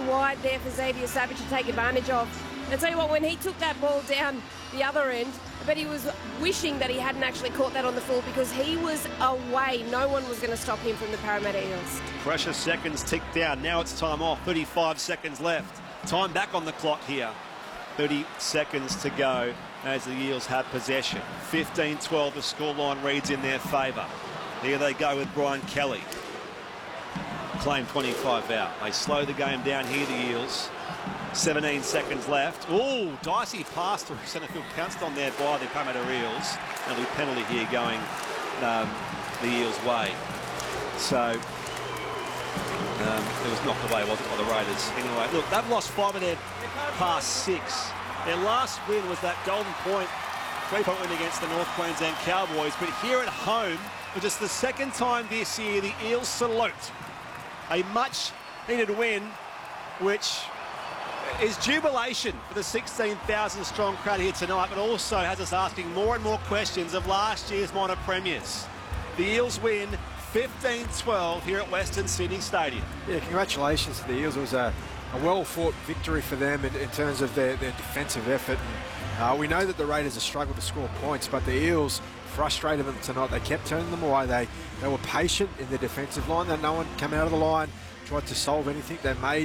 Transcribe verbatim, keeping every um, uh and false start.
wide there for Xavier Savage to take advantage of. And I tell you what, when he took that ball down the other end, I bet he was wishing that he hadn't actually caught that on the full, because he was away. No one was going to stop him from the Parramatta Eels. Precious seconds tick down. Now it's time off. thirty-five seconds left. Time back on the clock here. thirty seconds to go as the Eels have possession. fifteen twelve, the scoreline reads in their favour. Here they go with Brian Kelly. Claim twenty-five out. They slow the game down here, the Eels. seventeen seconds left. Oh, dicey pass through centre field, pounced on there by the Parramatta Eels. And a penalty here going um, the Eels' way. So um, it was knocked away, wasn't it, by the Raiders? Anyway, look, they've lost five of their past six. Their last win was that Golden Point three-point win against the North Queensland Cowboys. But here at home, for just the second time this year, the Eels salute a much-needed win, which is jubilation for the sixteen thousand strong crowd here tonight, but also has us asking more and more questions of last year's minor premiers. The Eels win fifteen twelve here at Western Sydney Stadium. Yeah, congratulations to the Eels. It was a, a well-fought victory for them in, in terms of their, their defensive effort. And, uh, we know that the Raiders have struggled to score points, but the Eels frustrated them tonight. They kept turning them away. They, they were patient in the defensive line. That no one came out of the line, tried to solve anything. They made